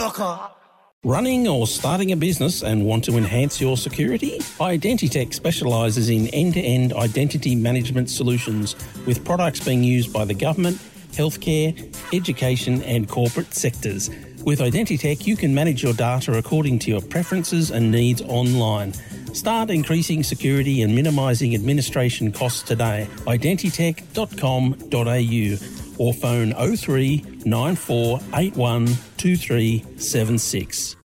Shocker. Running or starting a business and want to enhance your security? Identitech specialises in end-to-end identity management solutions with products being used by the government, healthcare, education and corporate sectors. With Identitech, you can manage your data according to your preferences and needs online. Start increasing security and minimising administration costs today. Identitech.com.au or phone 03 9481 2376.